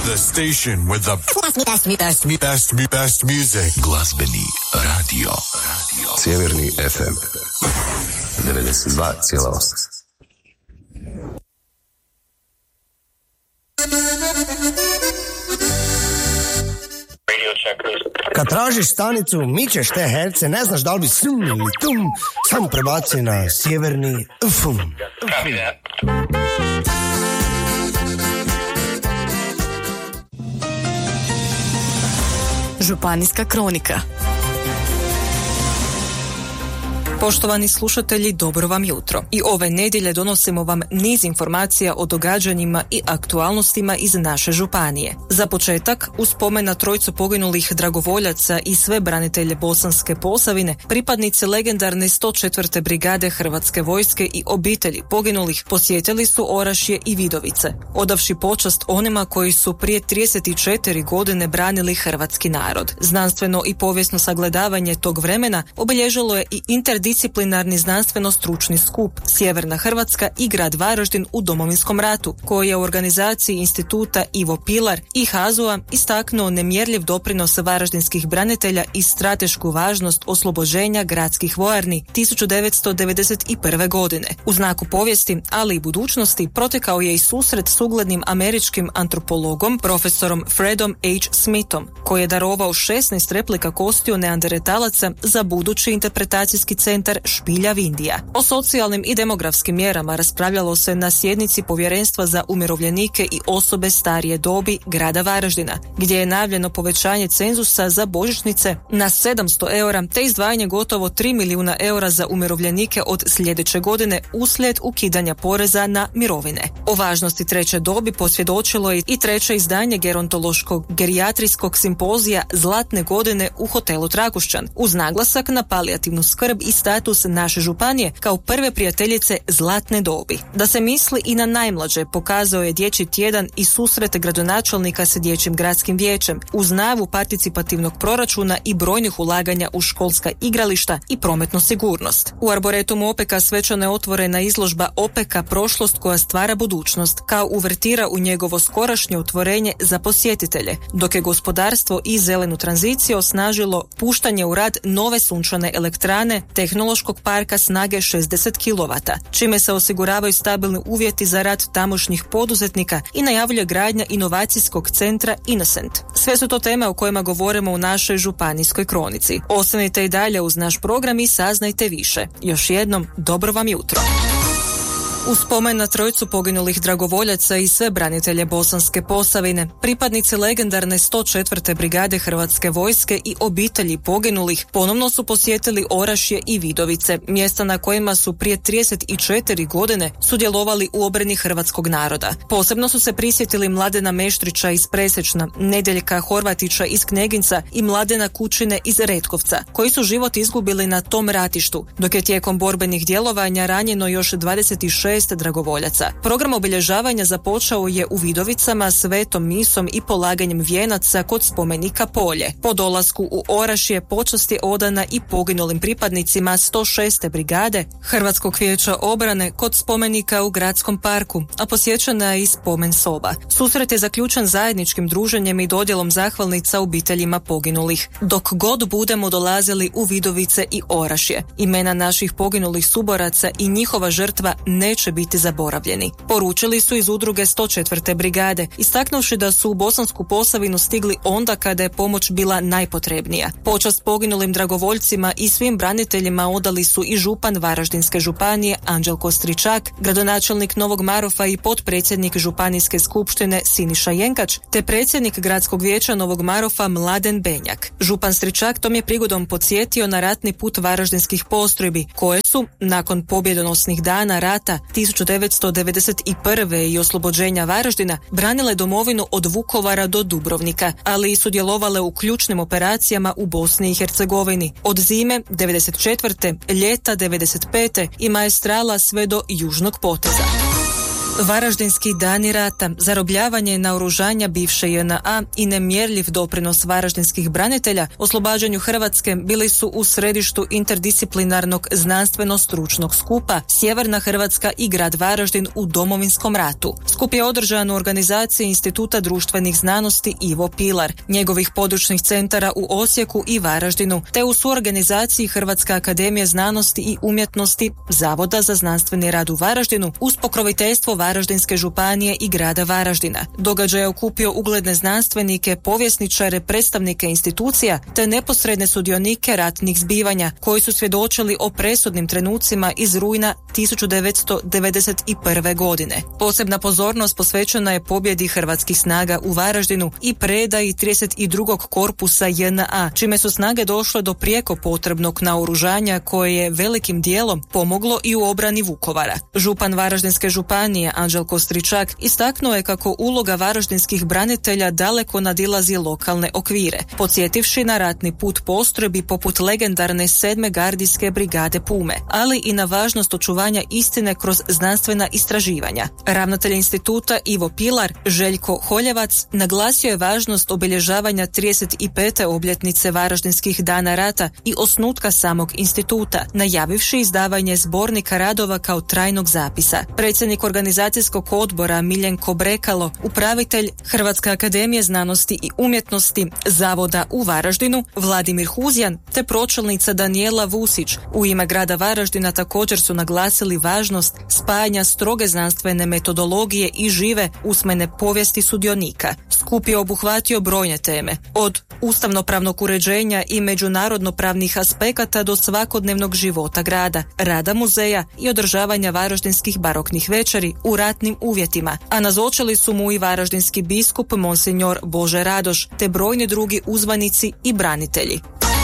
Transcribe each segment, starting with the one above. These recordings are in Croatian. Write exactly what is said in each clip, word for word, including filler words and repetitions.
The station with the best, best, best, best, best, best music. Glazbeni radio. radio. Sjeverni ef em. devedeset dva zarez osam. Kad tražiš stanicu, mičeš te herce, ne znaš da li bi sum ili tum, samo prebaci na sjeverni ef em. Županijska kronika. Poštovani slušatelji, dobro vam jutro. I ove nedjelje donosimo vam niz informacija o događanjima i aktualnostima iz naše županije. Za početak, u spomen na trojicu poginulih dragovoljaca i sve branitelje Bosanske Posavine, pripadnici legendarne sto četvrte brigade Hrvatske vojske i obitelji poginulih posjetili su Orašje i Vidovice, odavši počast onima koji su prije trideset četiri godine branili hrvatski narod. Znanstveno i povijesno sagledavanje tog vremena obilježilo je i interdisciplinarni disciplinarni znanstveno-stručni skup Sjeverna Hrvatska i grad Varaždin u Domovinskom ratu, koji je u organizaciji instituta Ivo Pilar i Hazua istaknuo nemjerljiv doprinos varaždinskih branitelja i stratešku važnost oslobođenja gradskih vojarni tisuću devetsto devedeset prve. godine. U znaku povijesti, ali i budućnosti, protekao je i susret s uglednim američkim antropologom profesorom Fredom H. Smithom, koji je darovao šesnaest replika kostiju neandertalaca za budući interpretacijski centar Špilja Vindija. O socijalnim i demografskim mjerama raspravljalo se na sjednici Povjerenstva za umirovljenike i osobe starije dobi grada Varaždina, gdje je najavljeno povećanje cenzusa za božićnice na sedamsto eura te izdvajanje gotovo tri milijuna eura za umirovljenike od sljedeće godine uslijed ukidanja poreza na mirovine. O važnosti treće dobi posvjedočilo je i treće izdanje gerontološkog gerijatrijskog simpozija Zlatne godine u hotelu Trakošćan, uz naglasak na palijativnu skrb i status naše županije kao prve prijateljice zlatne dobi. Da se misli i na najmlađe pokazao je dječji tjedan i susret gradonačelnika sa dječjim gradskim vijećem uz najavu participativnog proračuna i brojnih ulaganja u školska igrališta i prometnu sigurnost. U Arboretumu Opeka svečano je otvorena izložba Opeka prošlost koja stvara budućnost, kao uvertira u njegovo skorašnje otvorenje za posjetitelje, dok je gospodarstvo i zelenu tranziciju osnažilo puštanje u rad nove sunčane elektrane tehnološkog parka snage šezdeset kilovata, čime se osiguravaju stabilni uvjeti za rad tamošnjih poduzetnika i najavljuje gradnja inovacijskog centra Innocent. Sve su to teme o kojima govorimo u našoj županijskoj kronici. Ostanite i dalje uz naš program i saznajte više. Još jednom, dobro vam jutro. U spomen na trojicu poginulih dragovoljaca i sve branitelje Bosanske Posavine, pripadnici legendarne sto četvrte brigade Hrvatske vojske i obitelji poginulih ponovno su posjetili Orašje i Vidovice, mjesta na kojima su prije trideset četiri godine sudjelovali u obrani hrvatskog naroda. Posebno su se prisjetili Mladena Meštrića iz Presječna, Nedeljka Horvatića iz Kneginca i Mladena Kučine iz Retkovca, koji su život izgubili na tom ratištu, dok je tijekom borbenih djelovanja ranjeno još dvadeset šest dragovoljaca. Program obilježavanja započeo je u Vidovicama svetom misom i polaganjem vijenaca kod spomenika Polje. Po dolasku u Orašje počast je odana i poginulim pripadnicima sto šeste brigade Hrvatskog vijeća obrane kod spomenika u Gradskom parku, a posjećena je i spomen soba. Susret je zaključen zajedničkim druženjem i dodjelom zahvalnica obiteljima poginulih. Dok god budemo dolazili u Vidovice i Orašje, imena naših poginulih suboraca i njihova žrtva neće biti zaboravljeni, poručili su iz udruge sto četvrte brigade, istaknuvši da su u Bosansku Posavinu stigli onda kada je pomoć bila najpotrebnija. Počast poginulim dragovoljcima i svim braniteljima odali su i župan Varaždinske županije Anđelko Stričak, gradonačelnik Novog Marofa i potpredsjednik Županijske skupštine Siniša Jenkač, te predsjednik Gradskog vijeća Novog Marofa Mladen Benjak. Župan Stričak tom je prigodom podsjetio na ratni put varaždinskih postrojbi, koje su, nakon pobjedonosnih dana rata tisuću devetsto devedeset prve. i oslobođenja Varaždina, branile domovinu od Vukovara do Dubrovnika, ali i sudjelovale u ključnim operacijama u Bosni i Hercegovini, od zime devedeset četvrte. ljeta devedeset pete. i maestrala sve do južnog poteza. Varaždinski dani rata, zarobljavanje naoružanja bivše J N A i nemjerljiv doprinos varaždinskih branitelja oslobađanju Hrvatske bili su u središtu interdisciplinarnog znanstveno-stručnog skupa Sjeverna Hrvatska i grad Varaždin u Domovinskom ratu. Skup je održan u organizaciji Instituta društvenih znanosti Ivo Pilar, njegovih područnih centara u Osijeku i Varaždinu, te u suorganizaciji Hrvatske akademije znanosti i umjetnosti, Zavoda za znanstveni rad u Varaždinu uz pokroviteljstvo Varaždinske županije i grada Varaždina. Događaj je okupio ugledne znanstvenike, povjesničare, predstavnike institucija te neposredne sudionike ratnih zbivanja koji su svjedočili o presudnim trenucima iz rujna tisuću devetsto devedeset prve. godine. Posebna pozornost posvećena je pobjedi hrvatskih snaga u Varaždinu i predaji trideset drugog korpusa J N A, čime su snage došle do prijeko potrebnog naoružanja koje je velikim dijelom pomoglo i u obrani Vukovara. Župan Varaždinske županije Anđelko Stričak istaknuo je kako uloga varaždinskih branitelja daleko nadilazi lokalne okvire, podsjetivši na ratni put postrojbi poput legendarne sedme gardijske brigade Pume, ali i na važnost očuvanja istine kroz znanstvena istraživanja. Ravnatelj instituta Ivo Pilar, Željko Holjevac, naglasio je važnost obilježavanja trideset pete obljetnice Varaždinskih dana rata i osnutka samog instituta, najavivši izdavanje zbornika radova kao trajnog zapisa. Predsjednik organizacijskog odbora Miljenko Brekalo, upravitelj Hrvatske akademije znanosti i umjetnosti Zavoda u Varaždinu Vladimir Huzjan te pročelnica Danijela Vusić u ime grada Varaždina također su naglasili važnost spajanja stroge znanstvene metodologije i žive usmene povijesti sudionika. Skup je obuhvatio brojne teme, od ustavnopravnog uređenja i međunarodnopravnih aspekata do svakodnevnog života grada, rada muzeja i održavanja varaždinskih baroknih večeri u ratnim uvjetima, a nazočili su mu i varaždinski biskup Monsinjor Bože Radoš te brojni drugi uzvanici i branitelji.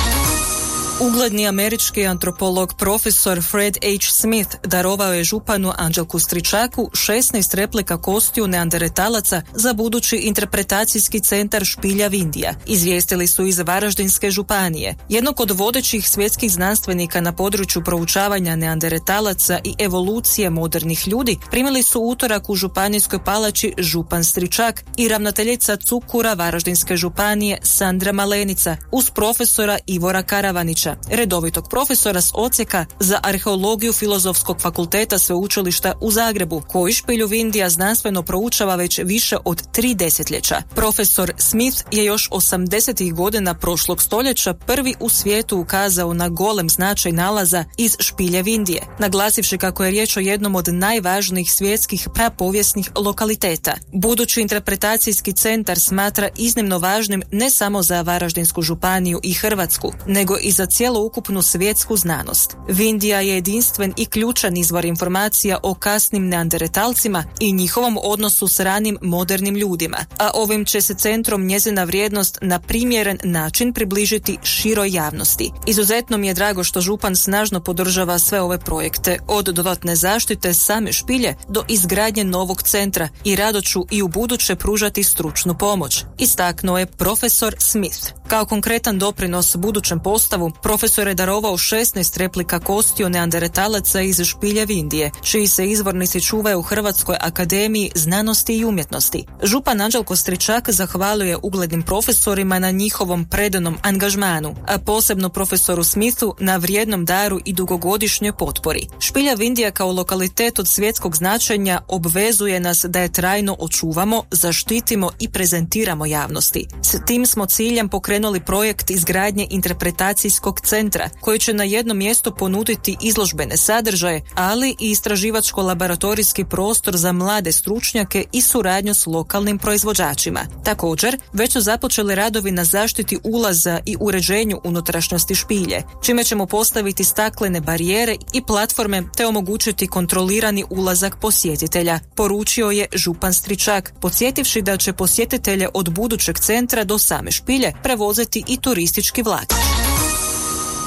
Ugledni američki antropolog profesor Fred H. Smith darovao je županu Anđelku Stričaku šesnaest replika kostiju neandertalaca za budući interpretacijski centar Špilja Vindija, izvijestili su iz Varaždinske županije. Jednog od vodećih svjetskih znanstvenika na području proučavanja neandertalaca i evolucije modernih ljudi primili su utorak u županijskoj palači župan Stričak i ravnateljica Cukura Varaždinske županije Sandra Malenica uz profesora Ivora Karavanića, redovitog profesora s odsjeka za arheologiju Filozofskog fakulteta Sveučilišta u Zagrebu, koji Špilju Vindija znanstveno proučava već više od tri desetljeća. Profesor Smith je još osamdesetih godina prošlog stoljeća prvi u svijetu ukazao na golem značaj nalaza iz Špilje Vindije, naglasivši kako je riječ o jednom od najvažnijih svjetskih prapovijesnih lokaliteta. Budući interpretacijski centar smatra iznimno važnim ne samo za Varaždinsku županiju i Hrvatsku, nego i za cijeloukupnu svjetsku znanost. Vindija je jedinstven i ključan izvor informacija o kasnim neandertalcima i njihovom odnosu s ranim modernim ljudima, a ovim će se centrom njezina vrijednost na primjeren način približiti široj javnosti. Izuzetno mi je drago što župan snažno podržava sve ove projekte, od dodatne zaštite same Špilje do izgradnje novog centra, i rado ću i u buduće pružati stručnu pomoć, istaknuo je profesor Smith. Kao konkretan doprinos budućem postavu, profesor je darovao šesnaest replika kostiju neandertalaca iz Špilje Vindije, čiji se izvornici čuvaju u Hrvatskoj akademiji znanosti i umjetnosti. Župan Anđelko Stričak zahvalio je uglednim profesorima na njihovom predanom angažmanu, a posebno profesoru Smithu na vrijednom daru i dugogodišnjoj potpori. Špilja Vindija kao lokalitet od svjetskog značenja obvezuje nas da je trajno očuvamo, zaštitimo i prezentiramo javnosti. S tim smo ciljem pokrenuli projekt izgradnje interpretacijskog centra, koji će na jednom mjestu ponuditi izložbene sadržaje, ali i istraživačko-laboratorijski prostor za mlade stručnjake i suradnju s lokalnim proizvođačima. Također, već su započeli radovi na zaštiti ulaza i uređenju unutrašnjosti Špilje, čime ćemo postaviti staklene barijere i platforme te omogućiti kontrolirani ulazak posjetitelja, poručio je župan Stričak, podsjetivši da će posjetitelje od budućeg centra do same Špilje prevoziti i turistički vlak.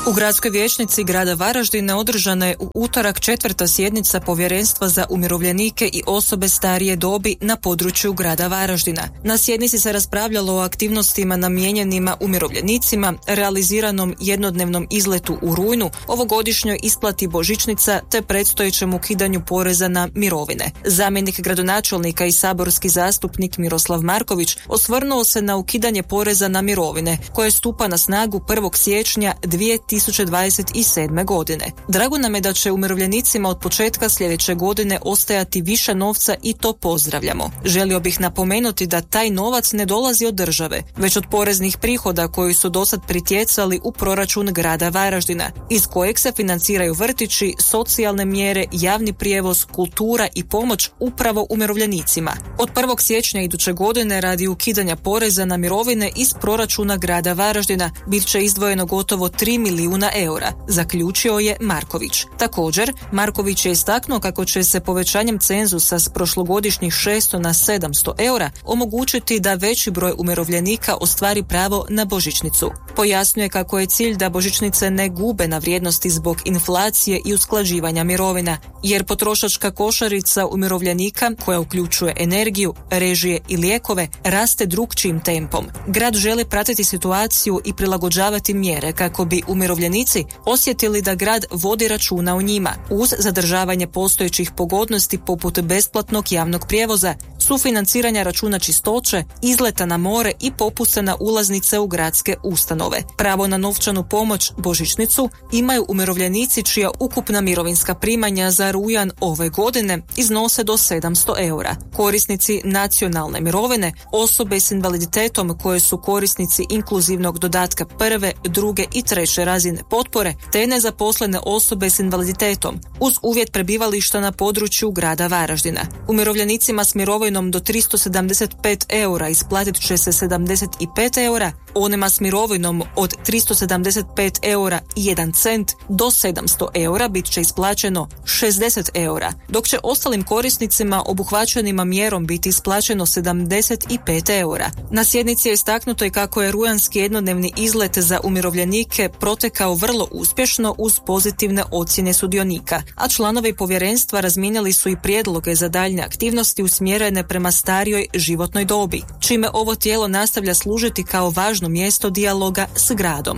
U gradskoj vijećnici grada Varaždina održana je u utorak četvrta sjednica Povjerenstva za umirovljenike i osobe starije dobi na području grada Varaždina. Na sjednici se raspravljalo o aktivnostima namijenjenima umirovljenicima, realiziranom jednodnevnom izletu u rujnu, ovogodišnjoj isplati božićnica te predstojećem ukidanju poreza na mirovine. Zamjenik gradonačelnika i saborski zastupnik Miroslav Marković osvrnuo se na ukidanje poreza na mirovine koje stupa na snagu prvog siječnja dvije tisuće dvadeset sedme. godine. Drago nam je da će umirovljenicima od početka sljedeće godine ostajati više novca i to pozdravljamo. Želio bih napomenuti da taj novac ne dolazi od države, već od poreznih prihoda koji su dosad pritjecali u proračun grada Varaždina, iz kojeg se financiraju vrtići, socijalne mjere, javni prijevoz, kultura i pomoć upravo umirovljenicima. Od prvog siječnja iduće godine radi ukidanja poreza na mirovine iz proračuna grada Varaždina bit će izdvojeno gotovo tri milijuna eura, zaključio je Marković. Također, Marković je istaknuo kako će se povećanjem cenzusa s prošlogodišnjih šesto na sedamsto eura omogućiti da veći broj umirovljenika ostvari pravo na božićnicu. Pojasnio je kako je cilj da božićnice ne gube na vrijednosti zbog inflacije i usklađivanja mirovina, jer potrošačka košarica umirovljenika, koja uključuje energiju, režije i lijekove, raste drukčijim tempom. Grad želi pratiti situaciju i prilagođavati mjere kako bi umirovljenici osjetili da grad vodi računa o njima, uz zadržavanje postojećih pogodnosti poput besplatnog javnog prijevoza, sufinanciranja računa čistoće, izleta na more i popusta na ulaznice u gradske ustanove. Pravo na novčanu pomoć, božićnicu, imaju umirovljenici čija ukupna mirovinska primanja za rujan ove godine iznose do sedamsto eura. Korisnici nacionalne mirovine, osobe s invaliditetom koje su korisnici inkluzivnog dodatka prve, druge i treće razine potpore, te nezaposlene osobe s invaliditetom, uz uvjet prebivališta na području grada Varaždina. Umirovljenicima s mirovinom do tristo sedamdeset pet eura isplatit će se sedamdeset pet eura, onima s mirovinom od tristo sedamdeset pet eura i jedan cent do sedamsto eura bit će isplaćeno šezdeset eura, dok će ostalim korisnicima obuhvaćenima mjerom biti isplaćeno sedamdeset pet eura. Na sjednici je istaknuto i kako je rujanski jednodnevni izlet za umirovljenike protekao vrlo uspješno uz pozitivne ocjene sudionika, a članovi povjerenstva razmijenili su i prijedloge za daljnje aktivnosti usmjerene prema starijoj životnoj dobi, čime ovo tijelo nastavlja služiti kao važno mjesto dijaloga s gradom.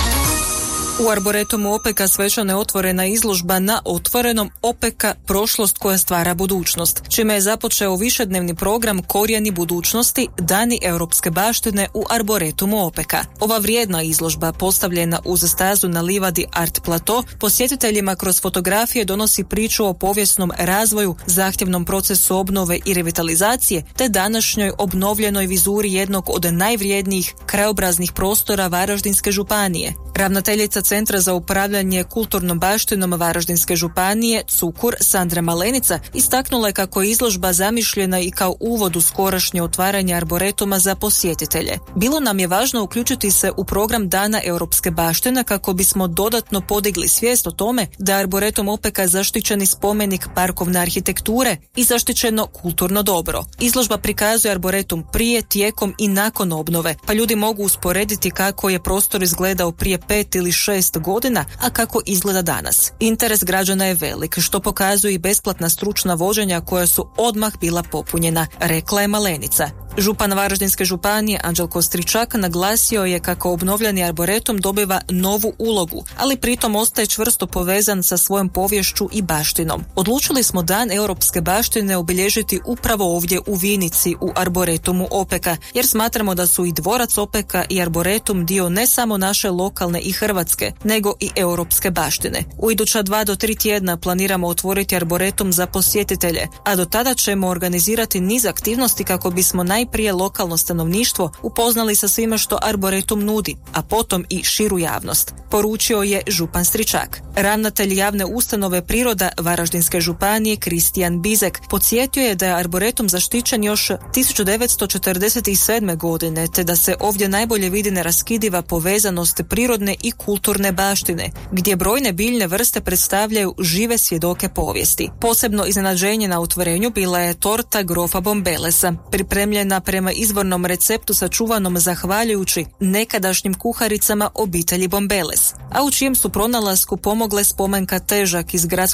U Arboretumu Opeka svečano je otvorena izložba Na otvorenom Opeka prošlost koja stvara budućnost, čime je započeo višednevni program Korijeni budućnosti Dani europske baštine u Arboretumu Opeka. Ova vrijedna izložba, postavljena uz stazu na livadi Art Plateau, posjetiteljima kroz fotografije donosi priču o povijesnom razvoju, zahtjevnom procesu obnove i revitalizacije, te današnjoj obnovljenoj vizuri jednog od najvrijednijih krajobraznih prostora Varaždinske županije. Ravnateljica Centra za upravljanje kulturnom baštinom Varaždinske županije Cukur Sandra Malenica istaknula je kako je izložba zamišljena i kao uvod u skorašnje otvaranje arboretuma za posjetitelje. Bilo nam je važno uključiti se u program Dana europske baštine kako bismo dodatno podigli svijest o tome da je Arboretum Opeka zaštićeni spomenik parkovne arhitekture i zaštićeno kulturno dobro. Izložba prikazuje arboretum prije, tijekom i nakon obnove, pa ljudi mogu usporediti kako je prostor izgledao prije pet ili šest godina, a kako izgleda danas. Interes građana je velik, što pokazuje i besplatna stručna vođenja koja su odmah bila popunjena, rekla je Malenica. Župan Varaždinske županije Anđelko Stričak naglasio je kako obnovljeni arboretum dobiva novu ulogu, ali pritom ostaje čvrsto povezan sa svojom poviješću i baštinom. Odlučili smo Dan europske baštine obilježiti upravo ovdje u Vinici u Arboretumu Opeka, jer smatramo da su i dvorac Opeka i arboretum dio ne samo naše lokalne i hrvatske, nego i europske baštine. U iduća dva do tri tjedna planiramo otvoriti arboretum za posjetitelje, a do tada ćemo organizirati niz aktivnosti kako bismo naj prije lokalno stanovništvo upoznali sa svime što arboretum nudi, a potom i širu javnost, poručio je župan Stričak. Ravnatelj javne ustanove Priroda Varaždinske županije Kristijan Bizek podsjetio je da je arboretum zaštićen još tisuću devetsto četrdeset sedme. godine, te da se ovdje najbolje vidi neraskidiva povezanost prirodne i kulturne baštine, gdje brojne biljne vrste predstavljaju žive svjedoke povijesti. Posebno iznenađenje na otvorenju bila je torta grofa Bombelesa, pripremljena napravljena prema izvornom receptu sačuvanom zahvaljujući nekadašnjim kuharicama obitelji Bombeles, a u čijem su pronalasku pomogle spomenka težak iz gradskog